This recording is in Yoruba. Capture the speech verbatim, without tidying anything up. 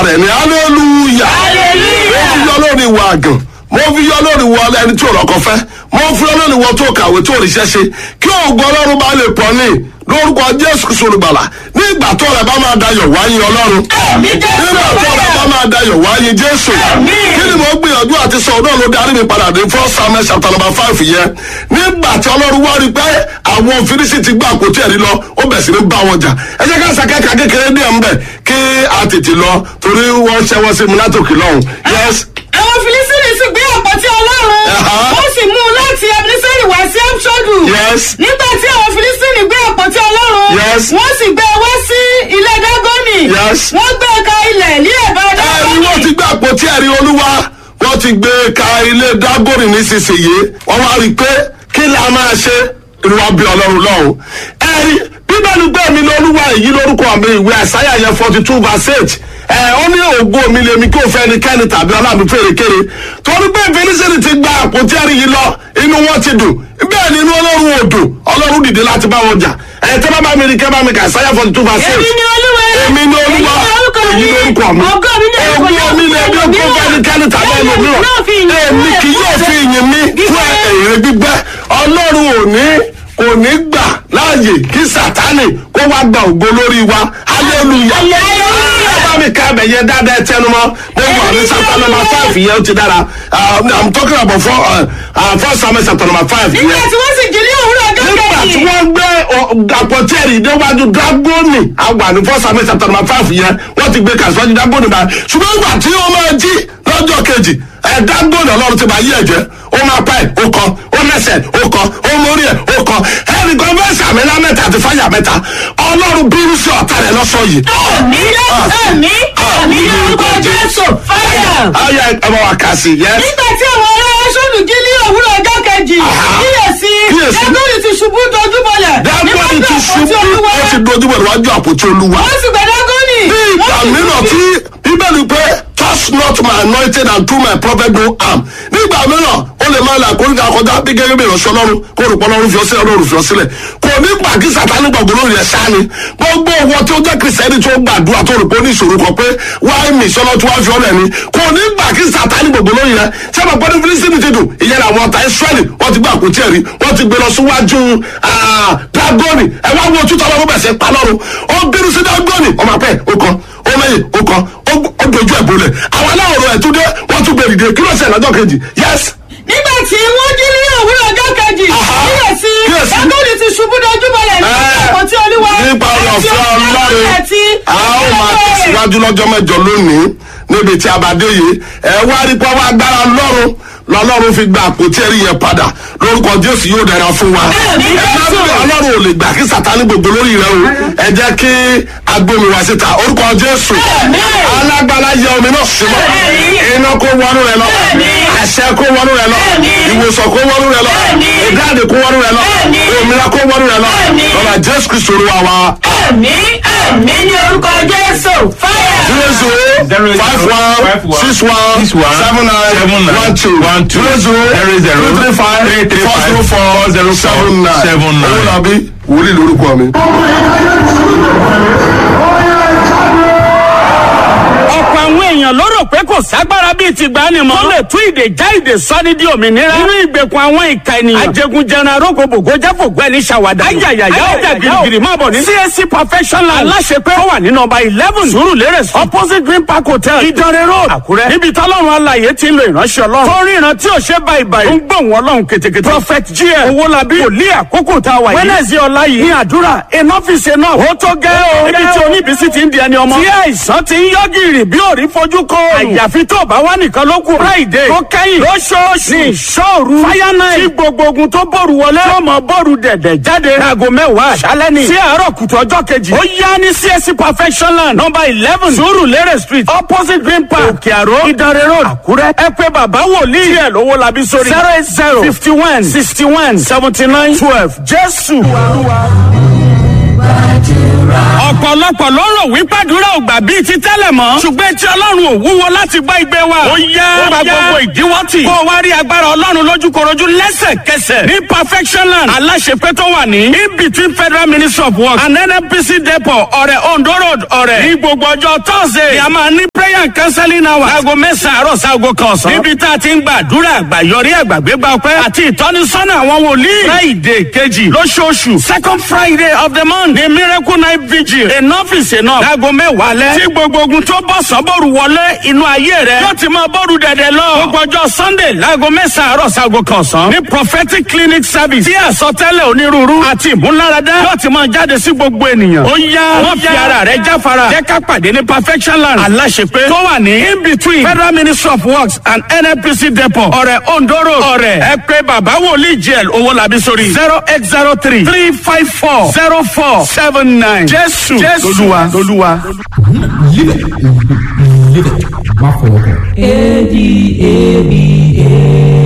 rẹ̀ ní hallelujah. mo fi yọ lórí ìwà àgàn, mo fi yọ lórí ìwà ẹni tí ò rọ́kọ fẹ́, mo fi yọ lórí ìwà tó kàwé tó ríṣẹ́ ṣe, kí ògo Ọlọ́run bá lè pọ̀ ní lórúkọ Jésù Kristi olùgbàlà. Nígbà tó rẹ̀ bá máa dayọ̀ wáyé Ọlọ́run, nígbà tó rẹ̀ bá máa dayọ̀ wáyé Jésù. Kí ni mo gbìyànjú àti sọ ọdún ló darí mi padà dé First Samuel chapter number five yẹn. Nígbà tí Ọlọ́run wá rí pé àwọn Fílísítì ti gbé àpótí ẹ̀rí lọ, ó bẹ̀ sí ní bá wọn jà. Ẹ jẹ́ ká sàkẹ́kà kékeré díẹ̀ ń bẹ̀ kí a tètè lọ torí wọ́n ṣẹ́wọ́ sí mi látòkè lọ́hùn. Yes. Àwọn Fílísítì sì gbé àpótí Ọlọ́run, ó sì mú un láti Ebeneseri wá sí Amṣodu. Yes. Nígbà tí àwọn Fílísítì gbé àpótí Ọlọ́run, Yes. wọ́n sì gbé e wá sí ilé Dágónì. Yes. Wọ́n gbé e ka ilẹ̀ ní ẹ̀bá Ẹ̀rí Dágónì. wọ́n ti gbé àpótí ẹ̀rí Olúwa, wọ́n ti gbé ka ilé Dágónì nísinsìnyí. Wọ́n wá rí i pé kí la máa ṣe ìwà bí Ọlọ́run lọ́hùn. Ẹ̀rí Bíbélì gbé mi lórúkọ èyí lórúkọ mi ìwé Àìsáyà yẹn forty two verse eight. Ẹ ó ní ògo mi lèmi kí o fẹ́ ẹnikẹ́ni tàbí ọlọ́run fèrèkèrè torí pé Fílísítì ti gba àpótí ẹ̀rí yìí lọ, inú wọn ti dùn, bẹ́ẹ̀ ni inú Ọlọ́run ò dùn. Ọlọ́run dìde láti bá wọn jà. Ẹ tẹ́ bá bá mi rí kẹ́ bá mi kà Àìsáyà forty two verse eight. Èmi ni Olúwa. Èmi ni Olúwa. Èyí lórúkọ mi. Ògo mi ni Ògo mi lèmi kí o fẹ́ ẹnikẹ́ni tàbí ẹlòmíràn. Èmi kì yóò fi ìyìn mi fún èrè gbígbẹ́. Ọlọ́run ò ní kò ní gbà láàyè kí Sátánì kó wá gba ògo lórí wa. Hallelujah. Mi ká bẹ̀ yẹn dáadáa ẹ tẹnu mọ́. Mo wà ní chapter number five yẹn ó ti dára. I'm talking about four uh, uh, First Samuel chapter number five. Nígbà tí wọ́n sì jí ní òwúrọ̀ ọjọ́ kejì. Nígbà tí wọ́n gbé àpótí ẹ̀rí déwájú Dágónì, àgbà ní First Samuel chapter number five yẹn, wọ́n ti gbé kàṣíwájú Dágónì báyìí. Ṣùgbọ́n ìgbà tí wọ́n máa jí lọ́jọ́ kejì, ẹ̀ Dágónì Ọlọ́run ti bá yí ẹ̀jẹ̀. Ó máa pa ẹ̀, ó kọ, ó lẹ́sẹ̀, ó kọ, ó mórí ẹ̀, ó kọ. Ẹnì kan fẹ́ sàmì lá mẹ́ta àti fáyà mẹ́ta. Ọlọ́run bínú sí ọ̀tá rẹ̀ lọ́sọ̀ yìí. Àmì àmì àmì lórúkọ Jésù fáyà. Ayé ẹ bá wa kà sí, yes. Nígbà tí àwọn ará Aṣọ́nù jí ní òwúrọ̀ ọjọ́ kejì, kíyèsí Dágónì ti ṣubú dojúbọlẹ̀. Dágónì ti ṣubú, ó ti dojúbọlẹ̀ wájú àpótí Olúwa. Wọ́n sì gbé Dágónì. Bí ìgbà mìíràn tí Bíbélì pé touch not my anointed and do my prophet no harm. Nígbà mìíràn ó lè máa là kórìíra kọjá bí gẹ́gẹ́ bí ìránṣẹ́ Ọlọ́run kó rò pé Ọlọ́run fi ọ sílẹ̀, Ọlọ́run fi ọ sílẹ̀. Kò ní gbà kí Sátánì gbàgbọ́ lórí ẹ̀ sáà ni. Gbogbo owó tí ó jẹ́ Kìrìsìtẹ́nì tó gbàdúrà tó rò pé ó ní ìṣòro kan pé wáyé mi ìṣọ́nà tí wọ́n fi ọ́lẹ̀ ni. Kò ní gbà kí Sátánì gbàgbọ́ lórí ẹ̀. Sábà pẹ́ ní Fílísítì ti dùn. Ìyẹn làwọn ọ̀tá Ísírẹ́lì wọ́n ti gbé àpótí ẹ̀rí. Wọ́n ti gbé lọ síwájú Dágónì. Ẹ wá wo tútọ́ lọ́rùn bẹ̀ sí pa lọ́rùn. Ó bínú sí Dágónì. Ọmọ apẹ́ ó kan, ó mẹ́yìn ó kan, ó dojú ẹ̀ bolẹ̀. Àwọn aláwòrán ẹ̀ tún dé, wọ́n tún gbé dìde. Kí ló ṣe lọ́jọ́ kejì? Yes. Nígbà tí wọ́n jí ní òwúrọ̀ ọjọ́ kejì, kíyèsí Dágónì ti ṣubú dojúbọlẹ̀ ní àpótí Olúwa. Nípa ọ̀rọ̀ fún Ọlọ́run, a ó máa tẹ̀síwájú lọ́jọ́ mẹ́jọ lónìí níbi tí a bá dé yìí. Ẹ wá rí pé wọ́n agbára Ọlọ́run lọ́lọ́run fi gba àpótí ẹ̀rí yẹn padà. Lórúkọ Jésù yóò dára fún wa. Ẹ lábẹ́ Ọlọ́run ò lè gbà kí Sátánì gbogbo lórí rẹ o. Ẹ jẹ́ kí agbómi wá síta. Orúkọ Jésù. Alágbára yẹ omi náà símọ́. Iná kó wọnú rẹ lọ. Àṣẹ kó wọnú rẹ lọ. Ìwòsàn kó wọnú rẹ lọ. Ìdáàdì kó wọnú rẹ lọ. Òmìnira kó wọnú rẹ lọ. Lọ́la Jésù Kristo Olúwa wa. Àmì àmì ní orúkọ Jésù fáyà. Zero zero five one six one seven nine one two one two zero zero zero three five four zero four zero seven nine seven nine. Owó làbí wòlíì lórúkọ mi. Ọ̀pọ̀ àwọn èèyàn ló rò pé kò ságbára bíi ti gbà ni mọ́. Tó lè tú ìdè já ìdè sọ́ni di òmìnira. Nínú ìgbèkùn àwọn ìka ènìyàn. Ajẹgunjẹran arógbòbògó jáfògbó ẹni ṣàwádà. Ayàyàyà ọjà girigiri máa bọ̀ ní. C S C Professional. Aláṣepẹ́ ó wà ní nọ́mbà eleven. Sùúrùlérè opposite Green Park Hotel. Ìdànrè Road. Àkúrẹ́. Níbi tọ́lọ́run alàyè ti ń lo ìránṣẹ́ Ọlọ́run. Torí ìran tí ò ṣe báyìí báyìí. Ó ń gbóhùn Ọlọ́run kètèkètè. Prophet G M Owólabí. Wòlíì àkókò tá a wà yìí. Wednesday ọ̀la yìí. Ní àdúrà enough is enough. Ó tó gẹ́ o. Níbi tí oníbísí ti ń di ẹni ọmọ. Tí àìsàn ti ń yọ gìrì bí òrí fojú kó. Àyàfi tó bá wà nìkan ló kù. Friday tó kẹ́yìn lóṣooṣù ní ìṣọ́ọ̀rù fire night tí gbogbo ogun tó bòrù wọlé tó mọ bòrù dẹ̀dẹ̀ jáde láago mẹ́wàá àṣálẹ́ ni sí àárọ̀ kùtù ọjọ́ kejì. Ó yá ní C S C Perfectionland number eleven Sùúrùlérè street opposite Green Park Òkè Àró Ìdànrè Road Àkúrẹ́. Ẹ pè bàbá wòlíì tí ẹ̀ lówó labí sórí zero eight zero fifty one sixty one seventy nine twelve Jésù. Ọ̀pọ̀lọpọ̀ ló rò wípé àdúrà ò gbà bíi ti tẹ́lẹ̀ mọ́. Ṣùgbọ́n tí Ọlọ́run ò wúwo láti gbọ́ igbe wa. Ó yá ó gba gbogbo ìdíwọ́ tì. Kó o wá rí agbára Ọlọ́run lójúkorojú lẹ́sẹ̀kẹsẹ̀. Ní Perfectionland aláṣepẹ́ tó wà ní. In between Federal Ministry of Works and N N P C depot Ọ̀rẹ́ Ondo Road Ọ̀rẹ́. Ní gbogbo ọjọ́ Thursday ni a máa ní prayer prayer and counseling hour. aago mẹ́sàn-án àárọ̀ sáago kan ọ̀sán. níbi tá a ti ń gbàdúrà àgbàyọrí àgbàgbégbá ọpẹ́ àti ìtọ́nisọ́nà àwọn wòlíì. friday kejì lóṣooṣù second friday of the month ni miracle night vigil. enough is enough. aago mẹ́wàá lẹ́. tí gbogbo ogun tó bọ̀ sọ́bọ̀rù wọlé inú ayé rẹ̀. yóò ti máa bọ́ọ̀rù dẹ̀dẹ̀ lọ. gbogbo ọjọ́ sunday láago mẹ́sàn-án àárọ̀ sáago kan ọ̀sán. ní prophetic clinic service. tí àsọtẹ́lẹ̀ onírúurú àti ìmúláradá yóò ti máa jáde sí gbogbo ènìyàn. ó yá wọ́n fi ara rẹ̀ jáfara. jẹ́ ká pàdé ní perfection land. aláṣepé tó wà ní in between federal ministry of works and N N P C depot. ọ̀rẹ́ ondoro ọ̀rẹ́ ẹ pé bàbá wòlíì jẹ́l owólabí sórí zero eight zero three three five four zero four seven nine. jésù lolúwa lolúwa. Live it. Live it. My father. A D A B A.